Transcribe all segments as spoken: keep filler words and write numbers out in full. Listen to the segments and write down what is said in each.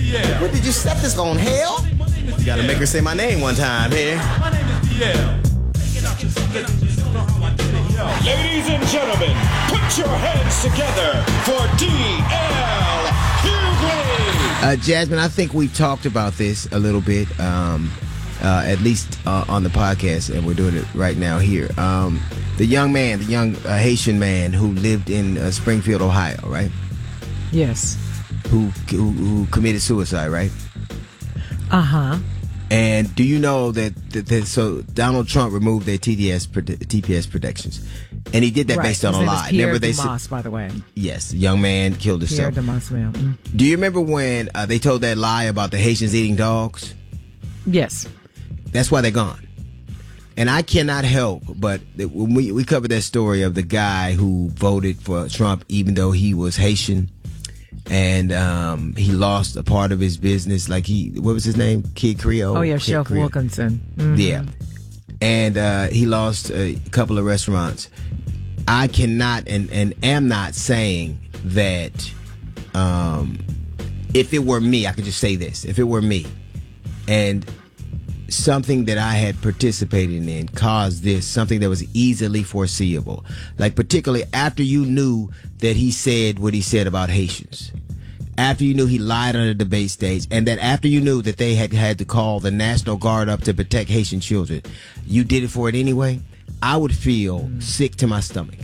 What did you set this on, hell? You gotta make her say my name one time here. My name is D L. Ladies and gentlemen, put your hands together for D L Hughley. Uh, Jasmine, I think we've talked about this a little bit, um, uh, at least uh, on the podcast, and we're doing it right now here. Um, the young man, the young uh, Haitian man who lived in uh, Springfield, Ohio, right? Yes. Who, who who committed suicide, right? Uh-huh. And do you know that, that, that so Donald Trump removed their T D S T P S protections, and he did that right. based on His a name lie. is Pierre Remember they Dumas, said, by the way. Yes, young man killed Pierre himself. Dumas, ma'am. Do you remember when uh, they told that lie about the Haitians eating dogs? Yes. That's why they're gone. And I cannot help but when we we covered that story of the guy who voted for Trump even though he was Haitian. And um, he lost a part of his business. Like he, what was his name? Kid Creole? Oh, yeah, Kid Chef Creole. Wilkinson. Mm-hmm. Yeah. And uh, he lost a couple of restaurants. I cannot and, and am not saying that um, if it were me, I could just say this. If it were me and something that I had participated in caused this, something that was easily foreseeable, like particularly after you knew that he said what he said about Haitians, after you knew he lied on the debate stage, and that after you knew that they had had to call the National Guard up to protect Haitian children, you did it for it anyway, I would feel mm. sick to my stomach.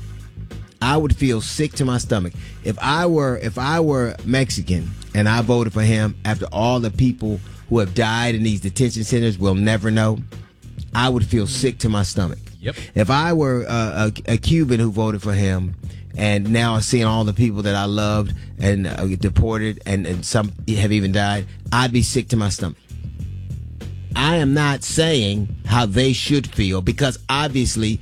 I would feel sick to my stomach. If I were if I were Mexican and I voted for him after all the people who have died in these detention centers will never know, I would feel sick to my stomach. Yep. If I were uh, a, a Cuban who voted for him and now seeing all the people that I loved and uh, deported and, and some have even died, I'd be sick to my stomach. I am not saying how they should feel because obviously